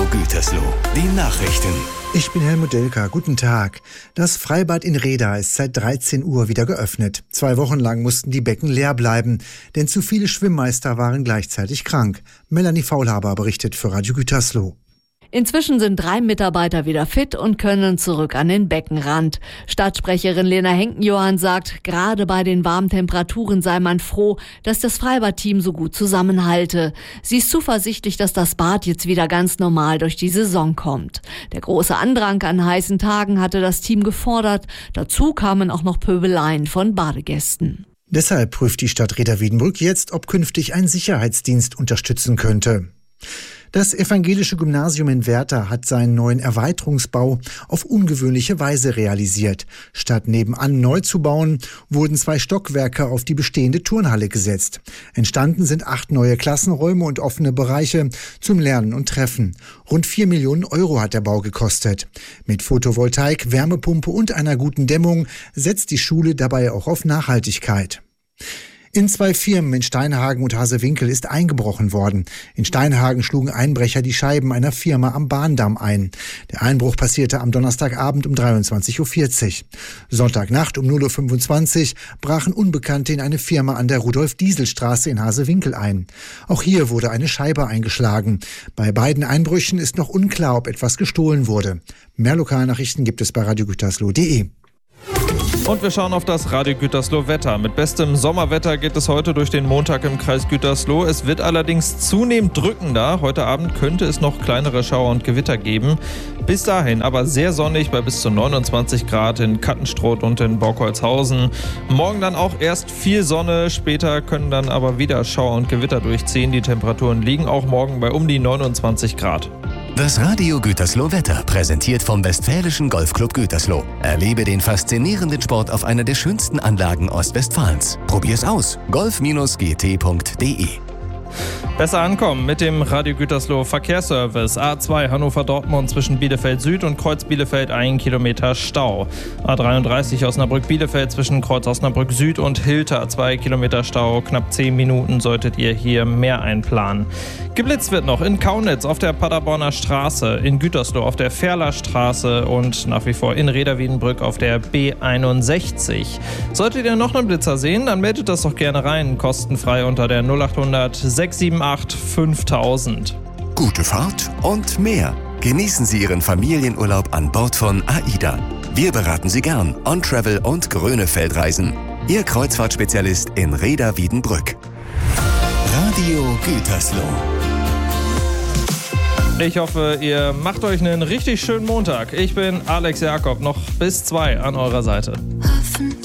Gütersloh, die Nachrichten. Ich bin Helmut Delka, guten Tag. Das Freibad in Rheda ist seit 13 Uhr wieder geöffnet. 2 Wochen lang mussten die Becken leer bleiben, denn zu viele Schwimmmeister waren gleichzeitig krank. Melanie Faulhaber berichtet für Radio Gütersloh. Inzwischen sind 3 Mitarbeiter wieder fit und können zurück an den Beckenrand. Stadtsprecherin Lena Henken-Johann sagt, gerade bei den warmen Temperaturen sei man froh, dass das Freibad-Team so gut zusammenhalte. Sie ist zuversichtlich, dass das Bad jetzt wieder ganz normal durch die Saison kommt. Der große Andrang an heißen Tagen hatte das Team gefordert. Dazu kamen auch noch Pöbeleien von Badegästen. Deshalb prüft die Stadt Rheda-Wiedenbrück jetzt, ob künftig ein Sicherheitsdienst unterstützen könnte. Das evangelische Gymnasium in Werther hat seinen neuen Erweiterungsbau auf ungewöhnliche Weise realisiert. Statt nebenan neu zu bauen, wurden 2 Stockwerke auf die bestehende Turnhalle gesetzt. Entstanden sind 8 neue Klassenräume und offene Bereiche zum Lernen und Treffen. Rund 4 Millionen Euro hat der Bau gekostet. Mit Photovoltaik, Wärmepumpe und einer guten Dämmung setzt die Schule dabei auch auf Nachhaltigkeit. In 2 Firmen in Steinhagen und Hasewinkel ist eingebrochen worden. In Steinhagen schlugen Einbrecher die Scheiben einer Firma am Bahndamm ein. Der Einbruch passierte am Donnerstagabend um 23.40 Uhr. Sonntagnacht um 0.25 Uhr brachen Unbekannte in eine Firma an der Rudolf-Diesel-Straße in Hasewinkel ein. Auch hier wurde eine Scheibe eingeschlagen. Bei beiden Einbrüchen ist noch unklar, ob etwas gestohlen wurde. Mehr Lokalnachrichten gibt es bei radiogütersloh.de. Und wir schauen auf das Radio Gütersloh Wetter. Mit bestem Sommerwetter geht es heute durch den Montag im Kreis Gütersloh. Es wird allerdings zunehmend drückender. Heute Abend könnte es noch kleinere Schauer und Gewitter geben. Bis dahin aber sehr sonnig bei bis zu 29 Grad in Kattenstroth und in Borkholzhausen. Morgen dann auch erst viel Sonne, später können dann aber wieder Schauer und Gewitter durchziehen. Die Temperaturen liegen auch morgen bei um die 29 Grad. Das Radio Gütersloh Wetter, präsentiert vom Westfälischen Golfclub Gütersloh. Erlebe den faszinierenden Sport auf einer der schönsten Anlagen Ostwestfalens. Probier's aus. golf-gt.de. Besser ankommen mit dem Radio Gütersloh Verkehrsservice. A2 Hannover-Dortmund zwischen Bielefeld Süd und Kreuz Bielefeld 1 Kilometer Stau. A33 Osnabrück-Bielefeld zwischen Kreuz Osnabrück Süd und Hilter 2 Kilometer Stau. Knapp 10 Minuten solltet ihr hier mehr einplanen. Geblitzt wird noch in Kaunitz auf der Paderborner Straße, in Gütersloh auf der Ferler Straße und nach wie vor in Rheda-Wiedenbrück auf der B61. Solltet ihr noch einen Blitzer sehen, dann meldet das doch gerne rein, kostenfrei unter der 0800 678 5000. Gute Fahrt und mehr. Genießen Sie Ihren Familienurlaub an Bord von AIDA. Wir beraten Sie gern On-Travel und Grönefeldreisen. Ihr Kreuzfahrtspezialist in Rheda-Wiedenbrück. Radio Gütersloh. Ich hoffe, ihr macht euch einen richtig schönen Montag. Ich bin Alex Jakob, noch bis 2 an eurer Seite. Hoffen